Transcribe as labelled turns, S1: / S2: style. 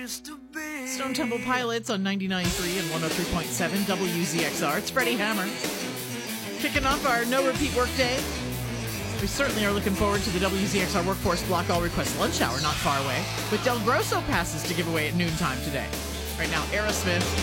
S1: Stone Temple Pilots on 99.3 and 103.7 WZXR. It's Freddie Hammer. Kicking off our no-repeat workday. We certainly are looking forward to the WZXR Workforce Block All Request lunch hour not far away. But Del Grosso passes to give away at noontime today. Right now, Aerosmith